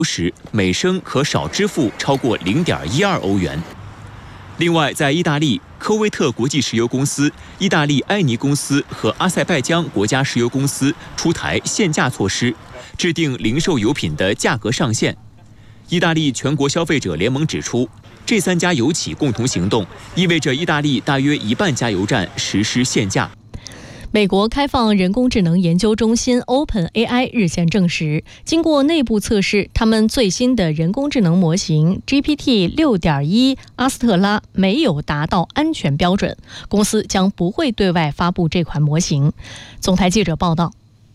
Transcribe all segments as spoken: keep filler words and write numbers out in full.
时，每升可少支付超过零点一二欧元。另外，在意大利，科威特国际石油公司、意大利埃尼公司和阿塞拜疆国家石油公司出台限价措施，制定零售油品的价格上限。意大利全国消费者联盟指出，这三家油企共同行动，意味着意大利大约一半加油站实施限价。 美国开放人工智能研究中心 OpenAI 日前证实，经过内部测试，他们最新的人工智能模型 G P T 六点一 阿斯特拉没有达到安全标准，公司将不会对外发布这款模型。总台记者报道。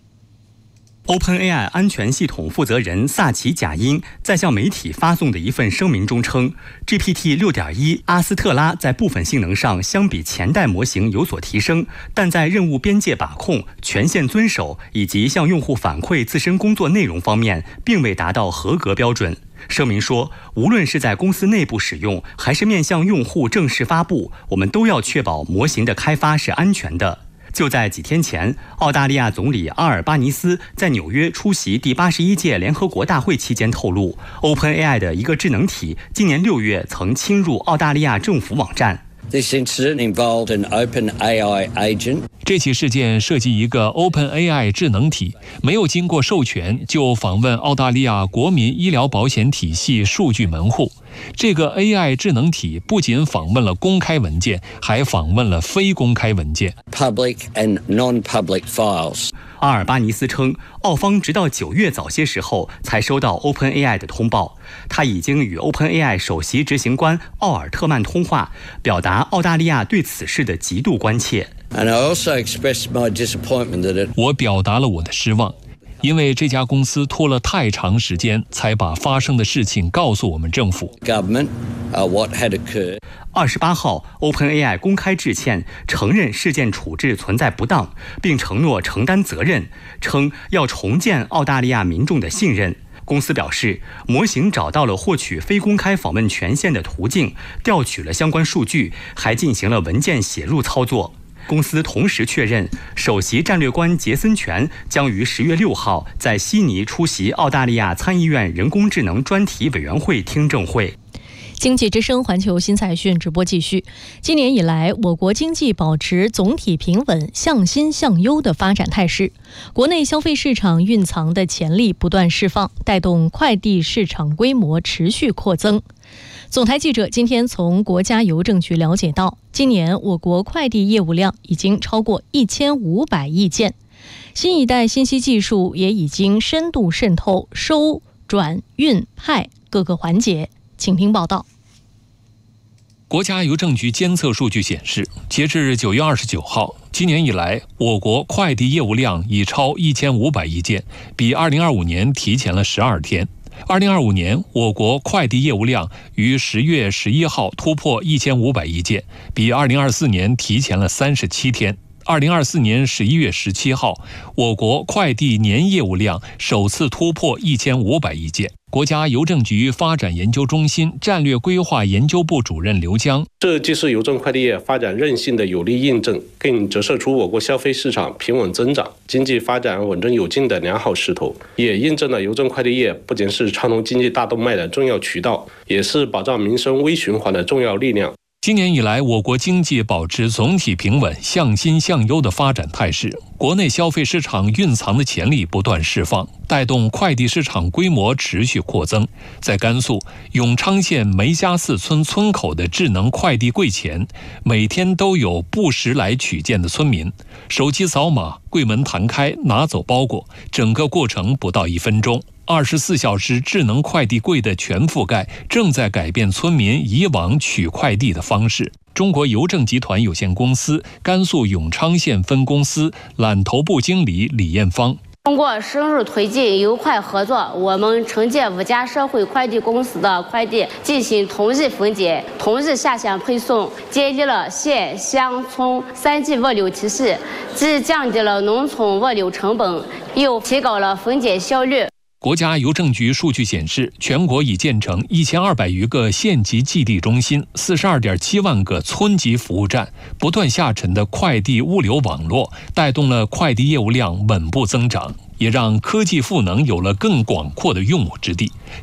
OpenAI 安全系统负责人萨奇贾因在向媒体发送的一份声明中称 ，G P T 六点一 阿斯特拉在部分性能上相比前代模型有所提升，但在任务边界把控、权限遵守以及向用户反馈自身工作内容方面，并未达到合格标准。声明说，无论是在公司内部使用，还是面向用户正式发布，我们都要确保模型的开发是安全的。就在几天前，澳大利亚总理阿尔巴尼斯在纽约出席第八十一届联合国大会期间透露 ，OpenAI 的一个智能体今年六月曾侵入澳大利亚政府网站。 This incident involved an OpenAI agent. 这起事件涉及一个 OpenAI 智能体，没有经过授权就访问澳大利亚国民医疗保险体系数据门户。这个 A I 智能体不仅访问了公开文件，还访问了非公开文件 Public and non-public files. 阿尔巴尼斯称，澳方直到九月早些时候才收到 OpenAI 的通报，他已经与 OpenAI 首席执行官奥尔特曼通话，表达澳大利亚对此事的极度关切。 And I also expressed my disappointment that it... 我表达了我的失望，因为这家公司拖了太长时间才把发生的事情告诉我们政府。 Government, uh, what had occurred. 二十八号 ，OpenAI 公开致歉，承认事件处置存在不当，并承诺承担责任，称要重建澳大利亚民众的信任。公司表示，模型找到了获取非公开访问权限的途径，调取了相关数据，还进行了文件写入操作。公司同时确认，首席战略官杰森权将于十月六号在悉尼出席澳大利亚参议院人工智能专题委员会听证会。 经济之声环球新财讯直播继续。今年以来，我国经济保持总体平稳、向新向优的发展态势，国内消费市场蕴藏的潜力不断释放，带动快递市场规模持续扩增。总台记者今天从国家邮政局了解到，今年我国快递业务量已经超过一千五百亿件，新一代信息技术也已经深度渗透收、转、运、派各个环节。请听报道。 国家邮政局监测数据显示，截至九月二十九号，今年以来，我国快递业务量已超一千五百亿件，比二零二五年提前了十二天。二零二五年，我国快递业务量于十月十一号突破一千五百亿件，比二零二四年提前了三十七天。二零二四年十一月十七号，我国快递年业务量首次突破一千五百亿件。国家邮政局发展研究中心战略规划研究部主任刘江， 这既是邮政快递业发展韧性的有力印证，更折射出我国消费市场平稳增长、经济发展稳中有进的良好势头，也印证了邮政快递业不仅是畅通经济大动脉的重要渠道，也是保障民生微循环的重要力量。 今年以来，我国经济保持总体平稳、向新向优的发展态势，国内消费市场蕴藏的潜力不断释放，带动快递市场规模持续扩增。在甘肃永昌县梅家寺村村口的智能快递柜前，每天都有不时来取件的村民，手机扫码，柜门弹开，拿走包裹，整个过程不到一分钟。二十四小时智能快递柜的全覆盖，正在改变村民以往取快递的方式。中国邮政集团有限公司甘肃永昌县分公司揽头部经理李艳芳， 通过深入推进邮快合作，我们承接五家社会快递公司的快递进行同日分拣、同日下线配送，建立了县乡村三级物流体系，既降低了农村物流成本，又提高了分拣效率。 国家邮政局数据显示，全国已建成一千二百余个县级寄递中心，四十二点七万个村级服务站，不断下沉的快递物流网络带动了快递业务量稳步增长，也让科技赋能有了更广阔的用武之地。